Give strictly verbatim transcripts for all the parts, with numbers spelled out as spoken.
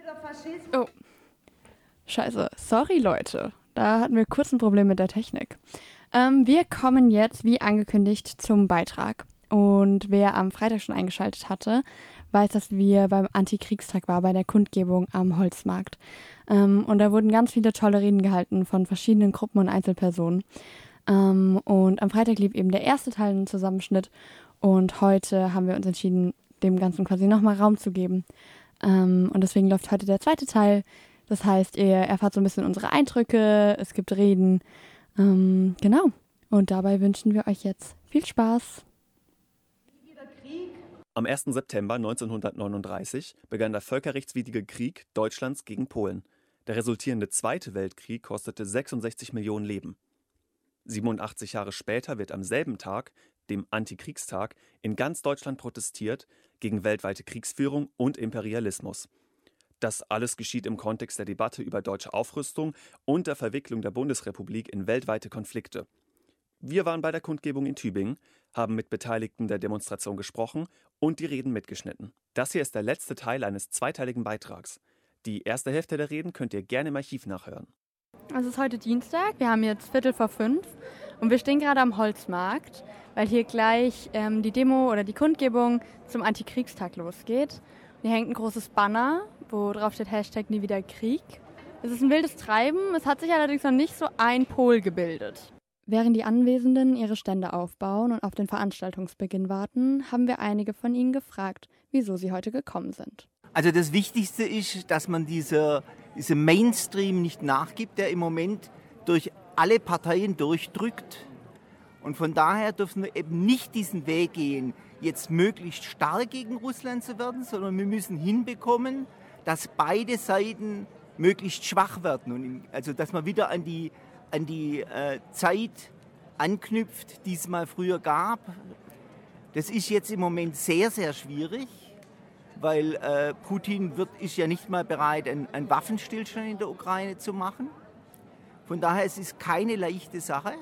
Oh, scheiße. Sorry, Leute. Da hatten wir kurz ein Problem mit der Technik. Ähm, wir kommen jetzt, wie angekündigt, zum Beitrag. Und wer am Freitag schon eingeschaltet hatte, weiß, dass wir beim Antikriegstag waren, bei der Kundgebung am Holzmarkt. Ähm, und da wurden ganz viele tolle Reden gehalten von verschiedenen Gruppen und Einzelpersonen. Ähm, und am Freitag lief eben der erste Teil im Zusammenschnitt. Und heute haben wir uns entschieden, dem Ganzen quasi nochmal Raum zu geben. Ähm, und deswegen läuft heute der zweite Teil. Das heißt, ihr erfahrt so ein bisschen unsere Eindrücke, es gibt Reden. Ähm, genau. Und dabei wünschen wir euch jetzt viel Spaß. Am ersten September neunzehnhundertneununddreißig begann der völkerrechtswidrige Krieg Deutschlands gegen Polen. Der resultierende Zweite Weltkrieg kostete sechsundsechzig Millionen Leben. siebenundachtzig Jahre später wird am selben Tag, dem Antikriegstag, in ganz Deutschland protestiert gegen weltweite Kriegsführung und Imperialismus. Das alles geschieht im Kontext der Debatte über deutsche Aufrüstung und der Verwicklung der Bundesrepublik in weltweite Konflikte. Wir waren bei der Kundgebung in Tübingen, haben mit Beteiligten der Demonstration gesprochen und die Reden mitgeschnitten. Das hier ist der letzte Teil eines zweiteiligen Beitrags. Die erste Hälfte der Reden könnt ihr gerne im Archiv nachhören. Es ist heute Dienstag, wir haben jetzt Viertel vor fünf und wir stehen gerade am Holzmarkt, weil hier gleich ähm, die Demo oder die Kundgebung zum Antikriegstag losgeht. Hier hängt ein großes Banner, wo drauf steht Hashtag nie wieder Krieg. Es ist ein wildes Treiben, es hat sich allerdings noch nicht so ein Pol gebildet. Während die Anwesenden ihre Stände aufbauen und auf den Veranstaltungsbeginn warten, haben wir einige von ihnen gefragt, wieso sie heute gekommen sind. Also das Wichtigste ist, dass man diese, diese Mainstream nicht nachgibt, der im Moment durch alle Parteien durchdrückt. Und von daher dürfen wir eben nicht diesen Weg gehen, jetzt möglichst stark gegen Russland zu werden, sondern wir müssen hinbekommen, dass beide Seiten möglichst schwach werden. Und also dass man wieder an die an die äh, Zeit anknüpft, die es mal früher gab. Das ist jetzt im Moment sehr, sehr schwierig, weil äh, Putin wird, ist ja nicht mal bereit, einen, einen Waffenstillstand in der Ukraine zu machen. Von daher es ist es keine leichte Sache,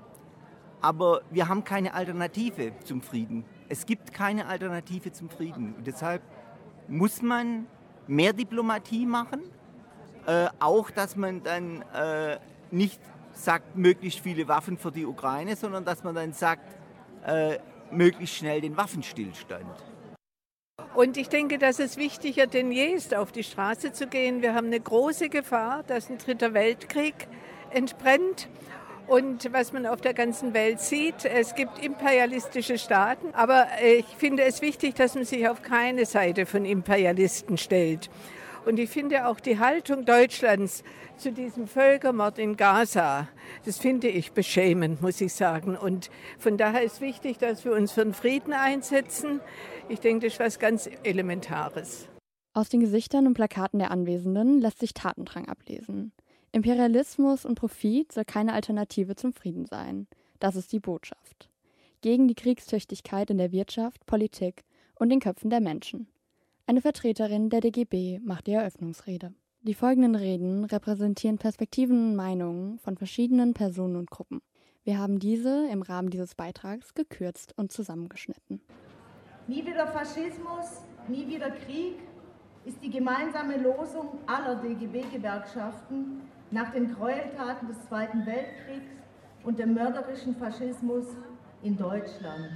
aber wir haben keine Alternative zum Frieden. Es gibt keine Alternative zum Frieden. Und deshalb muss man mehr Diplomatie machen, äh, auch dass man dann äh, nicht sagt, möglichst viele Waffen für die Ukraine, sondern dass man dann sagt, äh, möglichst schnell den Waffenstillstand. Und ich denke, dass es wichtiger denn je ist, auf die Straße zu gehen. Wir haben eine große Gefahr, dass ein dritter Weltkrieg entbrennt. Und was man auf der ganzen Welt sieht, es gibt imperialistische Staaten, aber ich finde es wichtig, dass man sich auf keine Seite von Imperialisten stellt. Und ich finde auch die Haltung Deutschlands zu diesem Völkermord in Gaza, das finde ich beschämend, muss ich sagen. Und von daher ist wichtig, dass wir uns für den Frieden einsetzen. Ich denke, das ist was ganz Elementares. Aus den Gesichtern und Plakaten der Anwesenden lässt sich Tatendrang ablesen. Imperialismus und Profit soll keine Alternative zum Frieden sein. Das ist die Botschaft. Gegen die Kriegstüchtigkeit in der Wirtschaft, Politik und den Köpfen der Menschen. Eine Vertreterin der D G B macht die Eröffnungsrede. Die folgenden Reden repräsentieren Perspektiven und Meinungen von verschiedenen Personen und Gruppen. Wir haben diese im Rahmen dieses Beitrags gekürzt und zusammengeschnitten. Nie wieder Faschismus, nie wieder Krieg ist die gemeinsame Losung aller D G B-Gewerkschaften nach den Gräueltaten des Zweiten Weltkriegs und dem mörderischen Faschismus in Deutschland.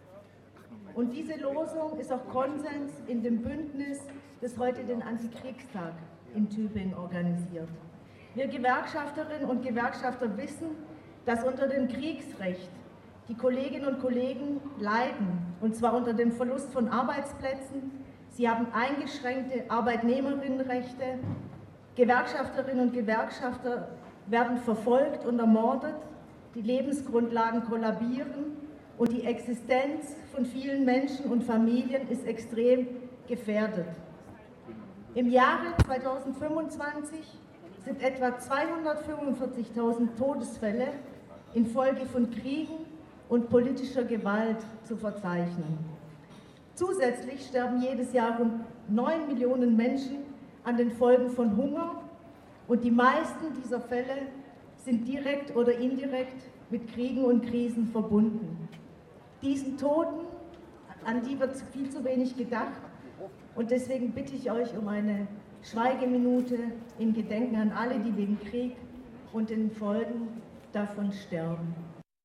Und diese Losung ist auch Konsens in dem Bündnis, das heute den Antikriegstag in Tübingen organisiert. Wir Gewerkschafterinnen und Gewerkschafter wissen, dass unter dem Kriegsrecht die Kolleginnen und Kollegen leiden, und zwar unter dem Verlust von Arbeitsplätzen. Sie haben eingeschränkte Arbeitnehmerinnenrechte. Gewerkschafterinnen und Gewerkschafter werden verfolgt und ermordet. Die Lebensgrundlagen kollabieren. Und die Existenz von vielen Menschen und Familien ist extrem gefährdet. Im Jahre zweitausendfünfundzwanzig sind etwa zweihundertfünfundvierzigtausend Todesfälle infolge von Kriegen und politischer Gewalt zu verzeichnen. Zusätzlich sterben jedes Jahr rund neun Millionen Menschen an den Folgen von Hunger und die meisten dieser Fälle sind direkt oder indirekt mit Kriegen und Krisen verbunden. Diesen Toten, an die wird viel zu wenig gedacht und deswegen bitte ich euch um eine Schweigeminute in Gedenken an alle, die wegen Krieg und den Folgen davon sterben.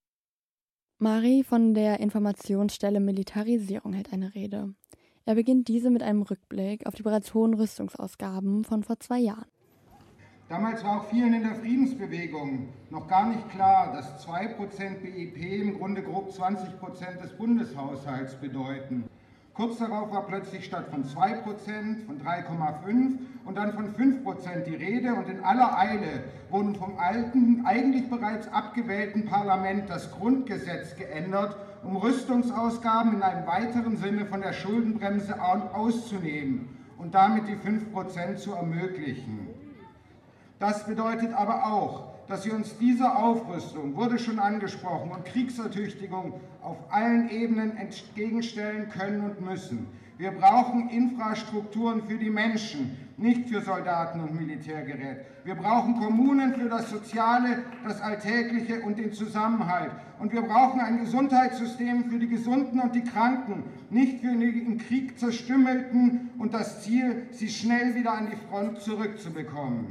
Mari von der Informationsstelle Militarisierung hält eine Rede. Er beginnt diese mit einem Rückblick auf die bereits hohen Rüstungsausgaben von vor zwei Jahren. Damals war auch vielen in der Friedensbewegung noch gar nicht klar, dass zwei Prozent B I P im Grunde grob zwanzig Prozent des Bundeshaushalts bedeuten. Kurz darauf war plötzlich statt von zwei Prozent, von drei Komma fünf und dann von fünf Prozent die Rede, und in aller Eile wurden vom alten, eigentlich bereits abgewählten Parlament das Grundgesetz geändert, um Rüstungsausgaben in einem weiteren Sinne von der Schuldenbremse auszunehmen und damit die fünf Prozent zu ermöglichen. Das bedeutet aber auch, dass wir uns dieser Aufrüstung, wurde schon angesprochen, und Kriegsertüchtigung auf allen Ebenen entgegenstellen können und müssen. Wir brauchen Infrastrukturen für die Menschen, nicht für Soldaten und Militärgerät. Wir brauchen Kommunen für das Soziale, das Alltägliche und den Zusammenhalt. Und wir brauchen ein Gesundheitssystem für die Gesunden und die Kranken, nicht für die im Krieg Zerstümmelten, und das Ziel, sie schnell wieder an die Front zurückzubekommen.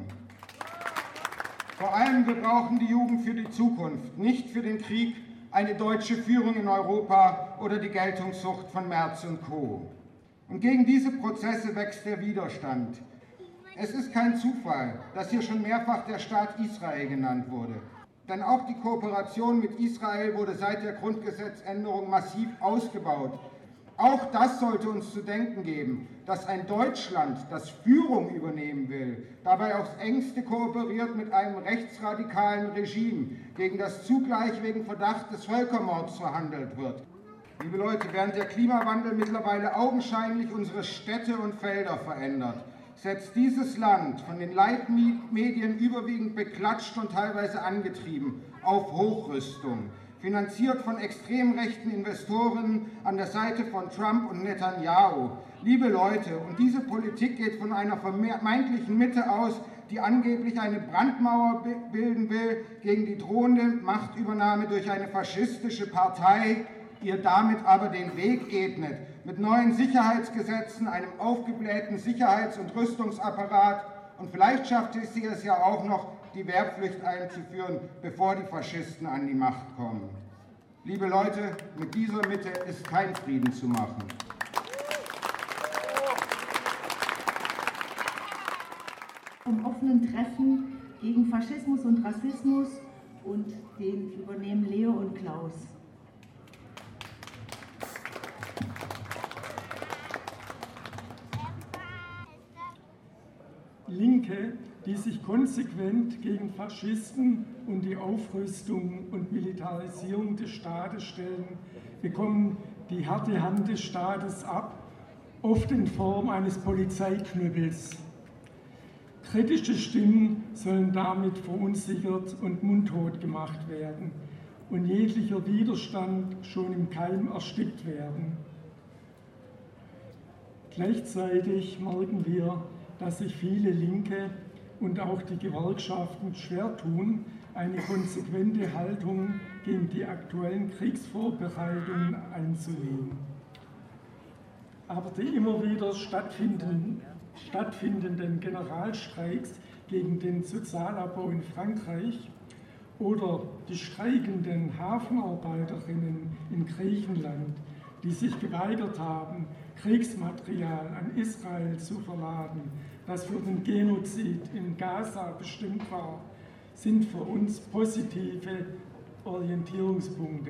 Vor allem, wir brauchen die Jugend für die Zukunft, nicht für den Krieg, eine deutsche Führung in Europa oder die Geltungssucht von Merz und Co. Und gegen diese Prozesse wächst der Widerstand. Es ist kein Zufall, dass hier schon mehrfach der Staat Israel genannt wurde. Denn auch die Kooperation mit Israel wurde seit der Grundgesetzänderung massiv ausgebaut. Auch das sollte uns zu denken geben, dass ein Deutschland, das Führung übernehmen will, dabei aufs Engste kooperiert mit einem rechtsradikalen Regime, gegen das zugleich wegen Verdacht des Völkermords verhandelt wird. Liebe Leute, während der Klimawandel mittlerweile augenscheinlich unsere Städte und Felder verändert, setzt dieses Land, von den Leitmedien überwiegend beklatscht und teilweise angetrieben, auf Hochrüstung. Finanziert von extrem rechten Investoren an der Seite von Trump und Netanyahu. Liebe Leute, und diese Politik geht von einer vermeintlichen Mitte aus, die angeblich eine Brandmauer bilden will gegen die drohende Machtübernahme durch eine faschistische Partei, ihr damit aber den Weg ebnet, mit neuen Sicherheitsgesetzen, einem aufgeblähten Sicherheits- und Rüstungsapparat, und vielleicht schafft sie es ja auch noch, die Wehrpflicht einzuführen, bevor die Faschisten an die Macht kommen. Liebe Leute, mit dieser Mitte ist kein Frieden zu machen. Vom offenen Treffen gegen Faschismus und Rassismus, und den übernehmen Leo und Klaus. Linke, die sich konsequent gegen Faschisten und die Aufrüstung und Militarisierung des Staates stellen, bekommen die harte Hand des Staates ab, oft in Form eines Polizeiknüppels. Kritische Stimmen sollen damit verunsichert und mundtot gemacht werden und jeglicher Widerstand schon im Keim erstickt werden. Gleichzeitig merken wir, dass sich viele Linke und auch die Gewerkschaften schwer tun, eine konsequente Haltung gegen die aktuellen Kriegsvorbereitungen einzunehmen. Aber die immer wieder stattfindenden, stattfindenden Generalstreiks gegen den Sozialabbau in Frankreich oder die streikenden Hafenarbeiterinnen in Griechenland, die sich geweigert haben, Kriegsmaterial an Israel zu verladen, das für den Genozid in Gaza bestimmt war, sind für uns positive Orientierungspunkte.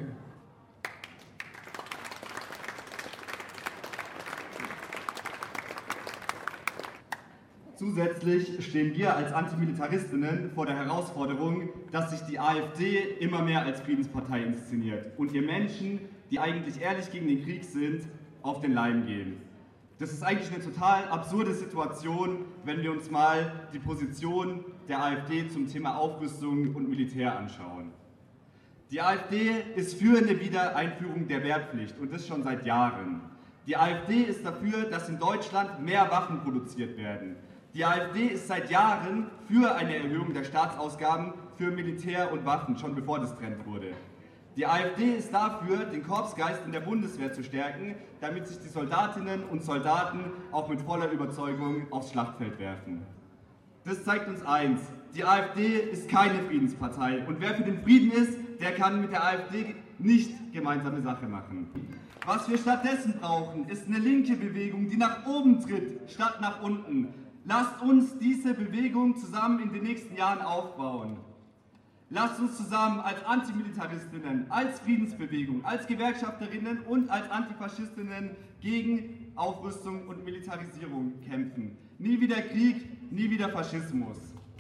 Zusätzlich stehen wir als Antimilitaristinnen vor der Herausforderung, dass sich die AfD immer mehr als Friedenspartei inszeniert und ihr Menschen, die eigentlich ehrlich gegen den Krieg sind, auf den Leim gehen. Das ist eigentlich eine total absurde Situation, wenn wir uns mal die Position der AfD zum Thema Aufrüstung und Militär anschauen. Die AfD ist für eine Wiedereinführung der Wehrpflicht, und das schon seit Jahren. Die AfD ist dafür, dass in Deutschland mehr Waffen produziert werden. Die AfD ist seit Jahren für eine Erhöhung der Staatsausgaben für Militär und Waffen, schon bevor das Trend wurde. Die AfD ist dafür, den Korpsgeist in der Bundeswehr zu stärken, damit sich die Soldatinnen und Soldaten auch mit voller Überzeugung aufs Schlachtfeld werfen. Das zeigt uns eins: Die AfD ist keine Friedenspartei und wer für den Frieden ist, der kann mit der AfD nicht gemeinsame Sache machen. Was wir stattdessen brauchen, ist eine linke Bewegung, die nach oben tritt, statt nach unten. Lasst uns diese Bewegung zusammen in den nächsten Jahren aufbauen. Lasst uns zusammen als Antimilitaristinnen, als Friedensbewegung, als Gewerkschafterinnen und als Antifaschistinnen gegen Aufrüstung und Militarisierung kämpfen. Nie wieder Krieg, nie wieder Faschismus.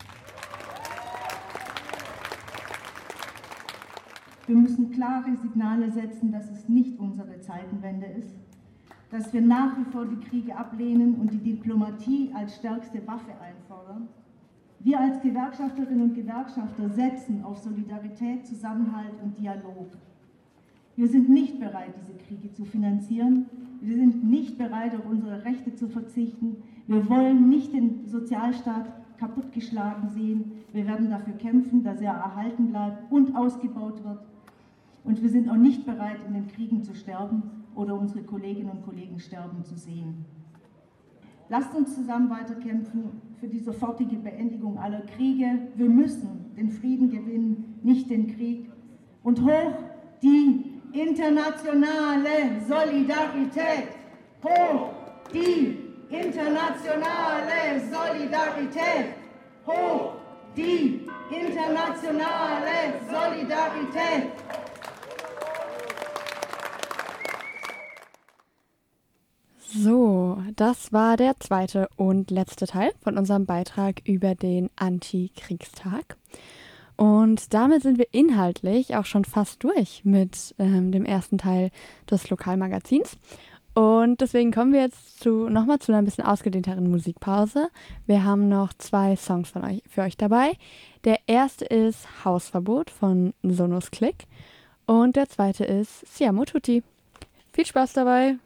Wir müssen klare Signale setzen, dass es nicht unsere Zeitenwende ist, dass wir nach wie vor die Kriege ablehnen und die Diplomatie als stärkste Waffe einfordern. Wir als Gewerkschafterinnen und Gewerkschafter setzen auf Solidarität, Zusammenhalt und Dialog. Wir sind nicht bereit, diese Kriege zu finanzieren. Wir sind nicht bereit, auf unsere Rechte zu verzichten. Wir wollen nicht den Sozialstaat kaputtgeschlagen sehen. Wir werden dafür kämpfen, dass er erhalten bleibt und ausgebaut wird. Und wir sind auch nicht bereit, in den Kriegen zu sterben oder unsere Kolleginnen und Kollegen sterben zu sehen. Lasst uns zusammen weiterkämpfen für die sofortige Beendigung aller Kriege. Wir müssen den Frieden gewinnen, nicht den Krieg. Und hoch die internationale Solidarität! Hoch die internationale Solidarität! Hoch die internationale Solidarität! So, das war der zweite und letzte Teil von unserem Beitrag über den Antikriegstag. Und damit sind wir inhaltlich auch schon fast durch mit ähm, dem ersten Teil des Lokalmagazins. Und deswegen kommen wir jetzt zu, nochmal zu einer ein bisschen ausgedehnteren Musikpause. Wir haben noch zwei Songs von euch, für euch dabei. Der erste ist Hausverbot von Sonus Click und der zweite ist Siamo Tutti. Viel Spaß dabei!